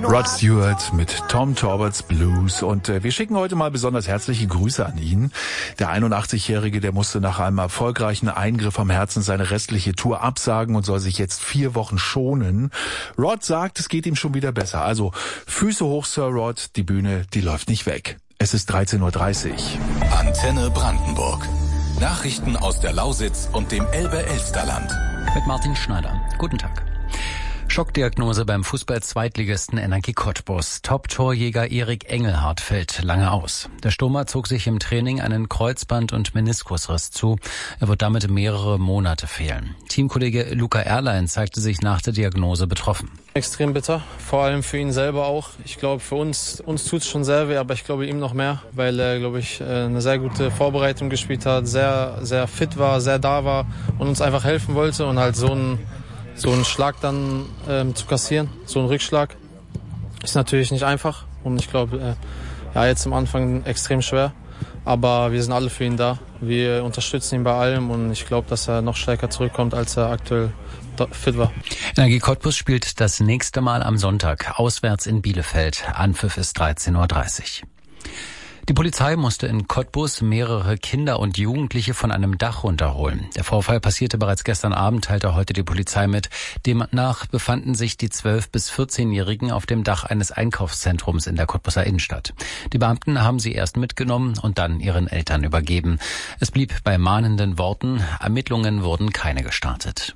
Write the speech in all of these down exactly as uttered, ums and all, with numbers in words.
Rod Stewart mit Tom Torberts Blues und äh, wir schicken heute mal besonders herzliche Grüße an ihn. Der einundachtzigjährige, der musste nach einem erfolgreichen Eingriff am Herzen seine restliche Tour absagen und soll sich jetzt vier Wochen schonen. Rod sagt, es geht ihm schon wieder besser. Also Füße hoch, Sir Rod, die Bühne, die läuft nicht weg. Es ist dreizehn Uhr dreißig. Antenne Brandenburg. Nachrichten aus der Lausitz und dem Elbe-Elsterland. Mit Martin Schneider. Guten Tag. Schockdiagnose beim Fußball-Zweitligisten Energie Cottbus. Top-Torjäger Erik Engelhardt fällt lange aus. Der Stürmer zog sich im Training einen Kreuzband- und Meniskusriss zu. Er wird damit mehrere Monate fehlen. Teamkollege Luca Erlein zeigte sich nach der Diagnose betroffen. Extrem bitter, vor allem für ihn selber auch. Ich glaube, für uns, uns tut es schon sehr weh, aber ich glaube ihm noch mehr, weil er, glaube ich, eine sehr gute Vorbereitung gespielt hat, sehr, sehr fit war, sehr da war und uns einfach helfen wollte und halt so ein So einen Schlag dann ähm, zu kassieren, so einen Rückschlag, ist natürlich nicht einfach. Und ich glaube, äh, ja, jetzt am Anfang extrem schwer. Aber wir sind alle für ihn da. Wir unterstützen ihn bei allem und ich glaube, dass er noch stärker zurückkommt, als er aktuell fit war. Energie Cottbus spielt das nächste Mal am Sonntag auswärts in Bielefeld. Anpfiff ist dreizehn Uhr dreißig. Die Polizei musste in Cottbus mehrere Kinder und Jugendliche von einem Dach runterholen. Der Vorfall passierte bereits gestern Abend, teilte heute die Polizei mit. Demnach befanden sich die zwölf- bis vierzehnjährigen auf dem Dach eines Einkaufszentrums in der Cottbuser Innenstadt. Die Beamten haben sie erst mitgenommen und dann ihren Eltern übergeben. Es blieb bei mahnenden Worten. Ermittlungen wurden keine gestartet.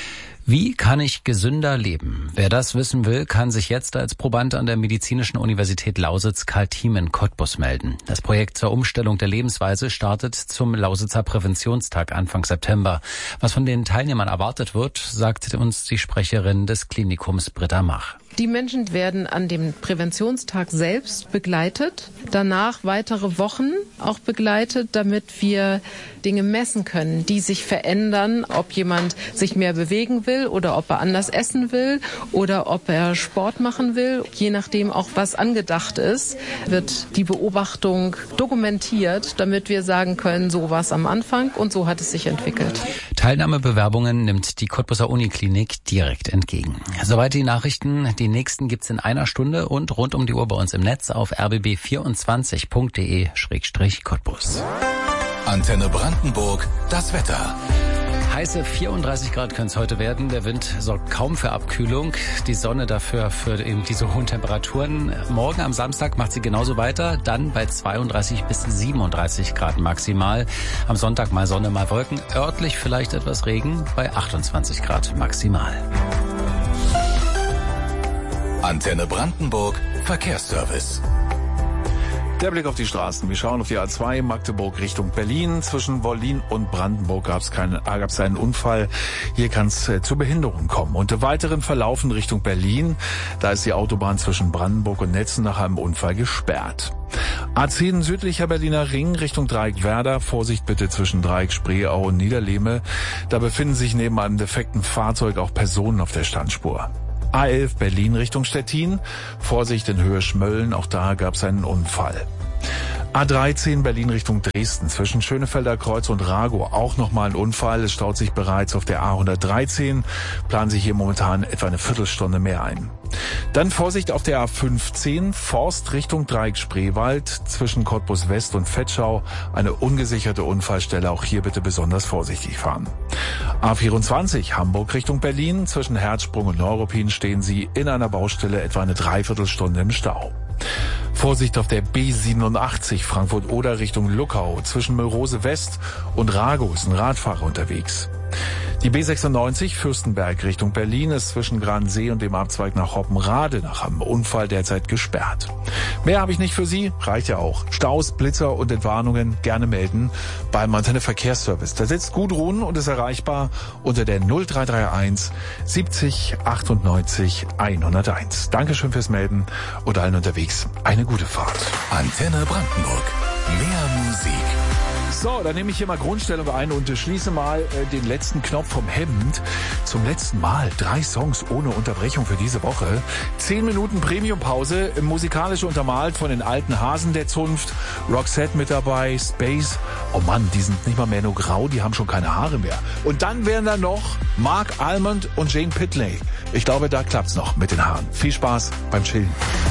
Wie kann ich gesünder leben? Wer das wissen will, kann sich jetzt als Proband an der Medizinischen Universität Lausitz Karl Thiem in Cottbus melden. Das Projekt zur Umstellung der Lebensweise startet zum Lausitzer Präventionstag Anfang September. Was von den Teilnehmern erwartet wird, sagt uns die Sprecherin des Klinikums Britta Mach. Die Menschen werden an dem Präventionstag selbst begleitet, danach weitere Wochen auch begleitet, damit wir Dinge messen können, die sich verändern, ob jemand sich mehr bewegen will oder ob er anders essen will oder ob er Sport machen will. Je nachdem auch, was angedacht ist, wird die Beobachtung dokumentiert, damit wir sagen können, so war es am Anfang und so hat es sich entwickelt. Teilnahmebewerbungen nimmt die Cottbuser Uniklinik direkt entgegen. Soweit die Nachrichten. Die nächsten gibt's in einer Stunde und rund um die Uhr bei uns im Netz auf r b b vierundzwanzig punkt d e Schrägstrich Cottbus. Antenne Brandenburg, das Wetter. Heiße vierunddreißig Grad können es heute werden. Der Wind sorgt kaum für Abkühlung. Die Sonne dafür für eben diese hohen Temperaturen. Morgen am Samstag macht sie genauso weiter. Dann bei zweiunddreißig bis siebenunddreißig Grad maximal. Am Sonntag mal Sonne, mal Wolken. Örtlich vielleicht etwas Regen bei achtundzwanzig Grad maximal. Antenne Brandenburg, Verkehrsservice. Der Blick auf die Straßen. Wir schauen auf die A zwei Magdeburg Richtung Berlin. Zwischen Wollin und Brandenburg gab es keinen, gab es einen Unfall. Hier kann es äh, zu Behinderungen kommen. Und im weiteren Verlauf in Richtung Berlin, da ist die Autobahn zwischen Brandenburg und Netzen nach einem Unfall gesperrt. A zehn südlicher Berliner Ring Richtung Dreieck Werder. Vorsicht bitte zwischen Dreieck Spreeau und Niederlehme. Da befinden sich neben einem defekten Fahrzeug auch Personen auf der Standspur. A elf Berlin Richtung Stettin. Vorsicht in Höhe Schmölln, auch da gab es einen Unfall. A dreizehn Berlin Richtung Dresden. Zwischen Schönefelder Kreuz und Ragow auch nochmal ein Unfall. Es staut sich bereits auf der A hundertdreizehn. Planen sich hier momentan etwa eine Viertelstunde mehr ein. Dann Vorsicht auf der A fünfzehn, Forst Richtung Dreieck Spreewald, zwischen Cottbus West und Vetschau, eine ungesicherte Unfallstelle, auch hier bitte besonders vorsichtig fahren. A vierundzwanzig, Hamburg Richtung Berlin, zwischen Herzsprung und Neuruppin stehen Sie in einer Baustelle etwa eine Dreiviertelstunde im Stau. Vorsicht auf der B siebenundachtzig, Frankfurt-Oder Richtung Luckau, zwischen Mölrose West und Ragow ist ein Radfahrer unterwegs. Die B sechsundneunzig Fürstenberg Richtung Berlin ist zwischen Gransee und dem Abzweig nach Hoppenrade nach einem Unfall derzeit gesperrt. Mehr habe ich nicht für Sie, reicht ja auch. Staus, Blitzer und Entwarnungen gerne melden beim Antenne Verkehrsservice. Da sitzt Gudrun und ist erreichbar unter der null drei drei eins siebzig achtundneunzig hunderteins. Dankeschön fürs Melden und allen unterwegs eine gute Fahrt. Antenne Brandenburg. Mehr Musik. So, dann nehme ich hier mal Grundstellung ein und schließe mal äh, den letzten Knopf vom Hemd. Zum letzten Mal drei Songs ohne Unterbrechung für diese Woche. Zehn Minuten Premium-Pause, musikalisch untermalt von den alten Hasen der Zunft. Roxette mit dabei, Space. Oh Mann, die sind nicht mal mehr nur grau, die haben schon keine Haare mehr. Und dann wären da noch Mark Almond und Jane Pitley. Ich glaube, da klappt's noch mit den Haaren. Viel Spaß beim Chillen.